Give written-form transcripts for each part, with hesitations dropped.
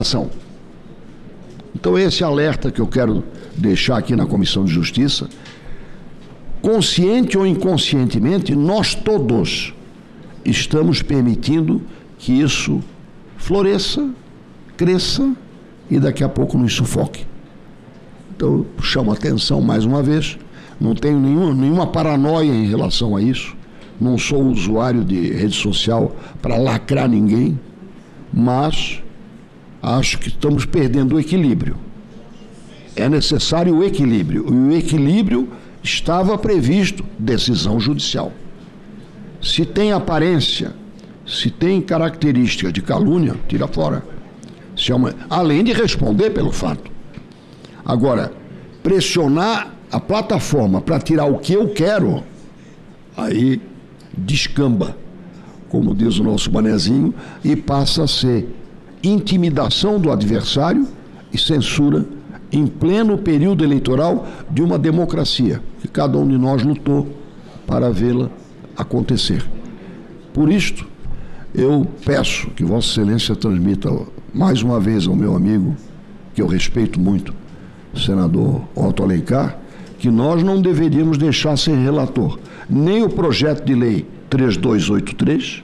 ação. Então esse alerta que eu quero deixar aqui na Comissão de Justiça, consciente ou inconscientemente, nós todos estamos permitindo que isso floresça, cresça e daqui a pouco nos sufoque. Então eu chamo a atenção mais uma vez, não tenho nenhuma paranoia em relação a isso, não sou usuário de rede social para lacrar ninguém, mas acho que estamos perdendo o equilíbrio. É necessário o equilíbrio, e o equilíbrio estava previsto, decisão judicial. Se tem aparência, se tem característica de calúnia, tira fora. Além de responder pelo fato. Agora, pressionar a plataforma para tirar o que eu quero, aí descamba, como diz o nosso manezinho, e passa a ser intimidação do adversário e censura em pleno período eleitoral de uma democracia que cada um de nós lutou para vê-la acontecer. Por isto, eu peço que Vossa Excelência transmita mais uma vez ao meu amigo, que eu respeito muito, o senador Otto Alencar, que nós não deveríamos deixar sem relator nem o projeto de lei 3283,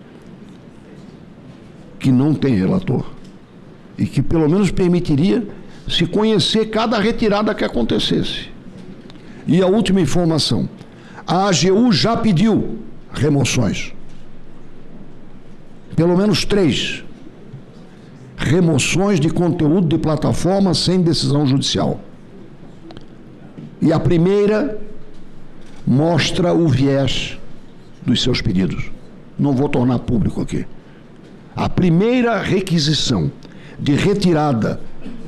que não tem relator, e que pelo menos permitiria se conhecer cada retirada que acontecesse. E a última informação, a AGU já pediu remoções, pelo menos 3 remoções de conteúdo de plataforma sem decisão judicial. E a primeira mostra o viés dos seus pedidos. Não vou tornar público aqui. A primeira requisição de retirada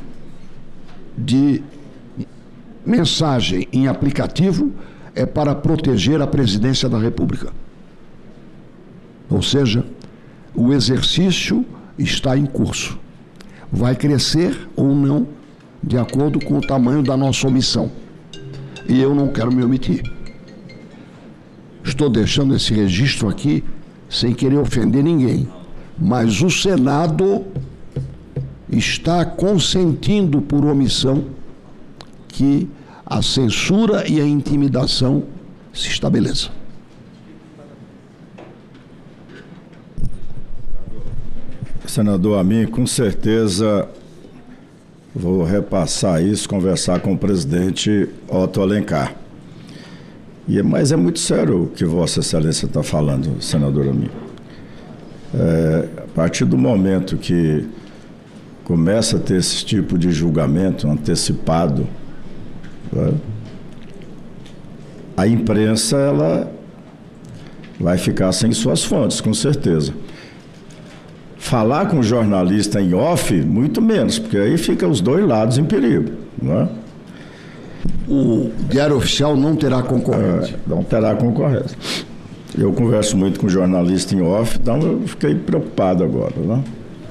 de mensagem em aplicativo é para proteger a presidência da República. Ou seja, o exercício está em curso. Vai crescer ou não, de acordo com o tamanho da nossa omissão. E eu não quero me omitir. Estou deixando esse registro aqui sem querer ofender ninguém. Mas o Senado está consentindo por omissão que a censura e a intimidação se estabeleçam. Senador, a mim, com certeza, vou repassar isso, conversar com o presidente Otto Alencar. Mas é muito sério o que Vossa Excelência está falando, senador Amin. A partir do momento que começa a ter esse tipo de julgamento antecipado, a imprensa ela vai ficar sem suas fontes, com certeza. Falar com o jornalista em off, muito menos, porque aí fica os dois lados em perigo, não é? O Diário Oficial não terá concorrência. Não terá concorrência. Eu converso muito com jornalista em off, então eu fiquei preocupado agora, né?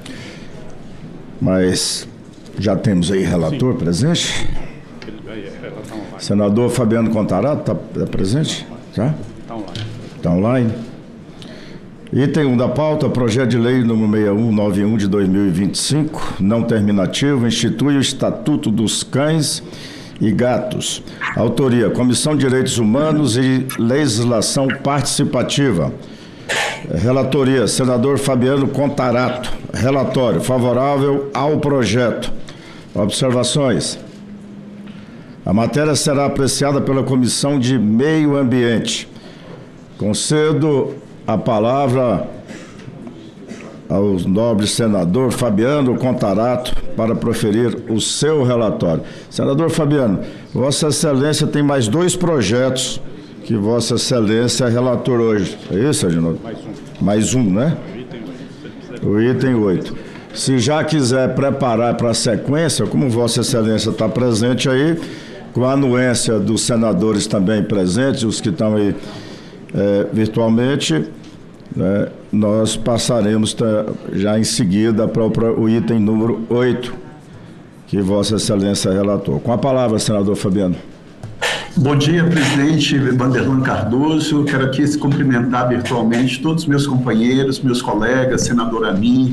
Mas já temos aí relator presente? Senador Fabiano Contarato está presente? Já? Está online. Item 1 da pauta, projeto de lei número 6191 de 2025, não terminativo, institui o Estatuto dos Cães e Gatos. Autoria, Comissão de Direitos Humanos e Legislação Participativa. Relatoria, senador Fabiano Contarato. Relatório, favorável ao projeto. Observações. A matéria será apreciada pela Comissão de Meio Ambiente. Concedo a palavra ao nobre senador Fabiano Contarato para proferir o seu relatório. Senador Fabiano, Vossa Excelência tem mais 2 projetos que Vossa Excelência é relator hoje. É isso, Agenor? Mais um, né? O item 8. Se já quiser preparar para a sequência, como Vossa Excelência está presente aí, com a anuência dos senadores também presentes, os que estão aí virtualmente, né, nós passaremos já em seguida para o item número 8, que Vossa Excelência relatou. Com a palavra, senador Fabiano. Bom dia, presidente Vanderlan Cardoso. Quero aqui cumprimentar virtualmente todos os meus companheiros, meus colegas, senador Amin,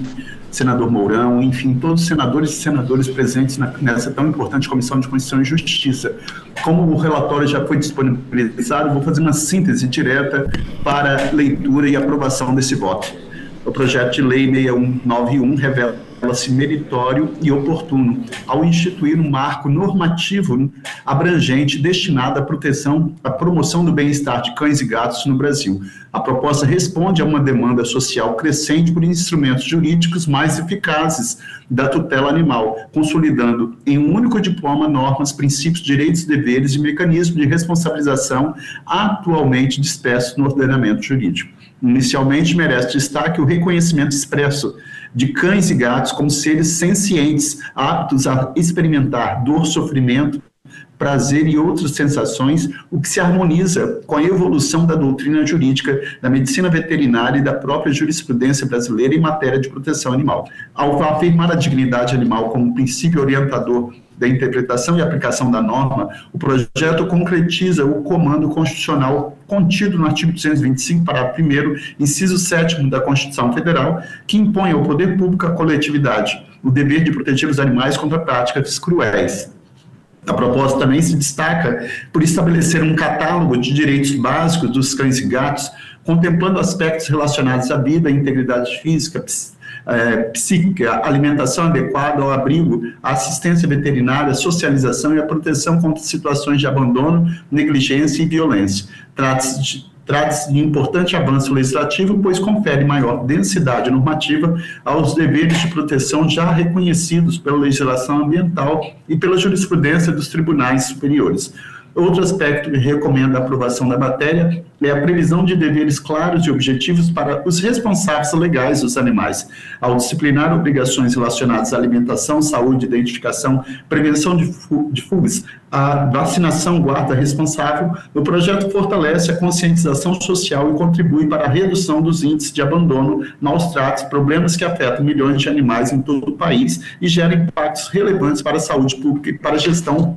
senador Mourão, enfim, todos os senadores e senadoras presentes nessa tão importante Comissão de Constituição e Justiça. Como o relatório já foi disponibilizado, vou fazer uma síntese direta para leitura e aprovação desse voto. O projeto de lei 6191 revela-se meritório e oportuno ao instituir um marco normativo abrangente destinado à promoção do bem-estar de cães e gatos no Brasil. A proposta responde a uma demanda social crescente por instrumentos jurídicos mais eficazes da tutela animal, consolidando em um único diploma normas, princípios, direitos, deveres e mecanismos de responsabilização atualmente dispersos no ordenamento jurídico. Inicialmente, merece destaque o reconhecimento expresso de cães e gatos como seres sencientes, aptos a experimentar dor, sofrimento, prazer e outras sensações, o que se harmoniza com a evolução da doutrina jurídica, da medicina veterinária e da própria jurisprudência brasileira em matéria de proteção animal. Ao afirmar a dignidade animal como princípio orientador da interpretação e aplicação da norma, o projeto concretiza o comando constitucional contido no artigo 225, parágrafo 1º, inciso 7º da Constituição Federal, que impõe ao poder público à coletividade o dever de proteger os animais contra práticas cruéis. A proposta também se destaca por estabelecer um catálogo de direitos básicos dos cães e gatos, contemplando aspectos relacionados à vida, à integridade física, psíquica, alimentação adequada ao abrigo, à assistência veterinária, socialização e a proteção contra situações de abandono, negligência e violência. Trata-se de importante avanço legislativo, pois confere maior densidade normativa aos deveres de proteção já reconhecidos pela legislação ambiental e pela jurisprudência dos tribunais superiores. Outro aspecto que recomenda a aprovação da matéria é a previsão de deveres claros e objetivos para os responsáveis legais dos animais, ao disciplinar obrigações relacionadas à alimentação, saúde, identificação, prevenção de fugas, a vacinação, guarda responsável. O projeto fortalece a conscientização social e contribui para a redução dos índices de abandono, maus tratos, problemas que afetam milhões de animais em todo o país e geram impactos relevantes para a saúde pública e para a gestão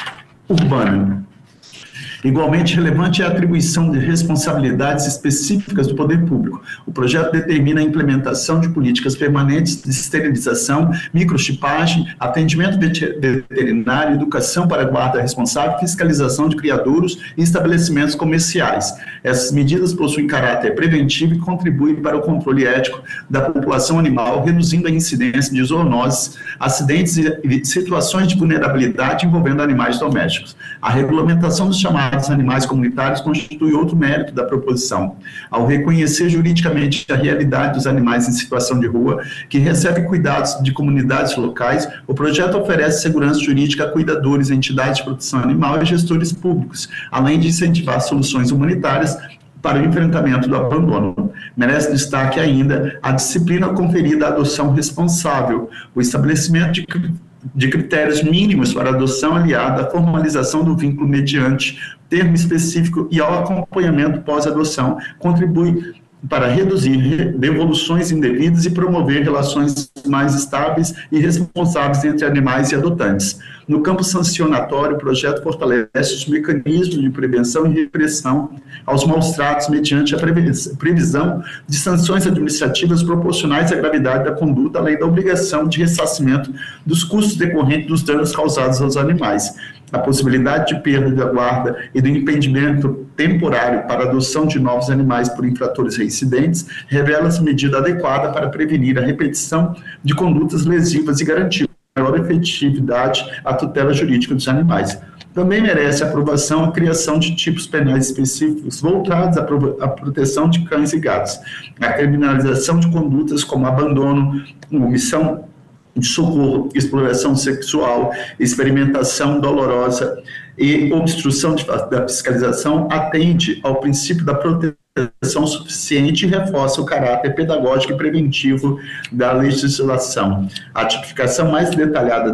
urbana. Igualmente relevante é a atribuição de responsabilidades específicas do poder público. O projeto determina a implementação de políticas permanentes de esterilização, microchipagem, atendimento veterinário, educação para guarda responsável, fiscalização de criadouros e estabelecimentos comerciais. Essas medidas possuem caráter preventivo e contribuem para o controle ético da população animal, reduzindo a incidência de zoonoses, acidentes e situações de vulnerabilidade envolvendo animais domésticos. A regulamentação dos chamados animais comunitários constitui outro mérito da proposição. Ao reconhecer juridicamente a realidade dos animais em situação de rua, que recebem cuidados de comunidades locais, o projeto oferece segurança jurídica a cuidadores, entidades de proteção animal e gestores públicos, além de incentivar soluções humanitárias para o enfrentamento do abandono. Merece destaque ainda a disciplina conferida à adoção responsável, o estabelecimento de critérios mínimos para adoção aliada à formalização do vínculo mediante termo específico e ao acompanhamento pós-adoção, contribui para reduzir devoluções indevidas e promover relações mais estáveis e responsáveis entre animais e adotantes. No campo sancionatório, o projeto fortalece os mecanismos de prevenção e repressão aos maus-tratos mediante a previsão de sanções administrativas proporcionais à gravidade da conduta, além da obrigação de ressarcimento dos custos decorrentes dos danos causados aos animais. A possibilidade de perda da guarda e do impedimento temporário para a adoção de novos animais por infratores reincidentes revela-se medida adequada para prevenir a repetição de condutas lesivas e garantir maior efetividade à tutela jurídica dos animais. Também merece aprovação a criação de tipos penais específicos voltados à proteção de cães e gatos, a criminalização de condutas como abandono, omissão de socorro, exploração sexual, experimentação dolorosa e obstrução da fiscalização atende ao princípio da proteção suficiente e reforça o caráter pedagógico e preventivo da legislação. A tipificação mais detalhada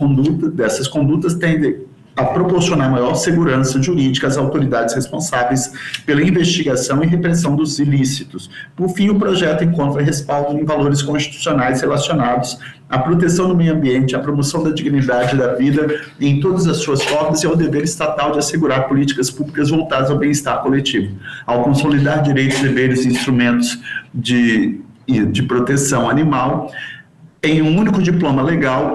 dessas condutas tende a proporcionar maior segurança jurídica às autoridades responsáveis pela investigação e repressão dos ilícitos. Por fim, o projeto encontra respaldo em valores constitucionais relacionados à proteção do meio ambiente, à promoção da dignidade da vida em todas as suas formas e ao dever estatal de assegurar políticas públicas voltadas ao bem-estar coletivo. Ao consolidar direitos, deveres e instrumentos de proteção animal, em um único diploma legal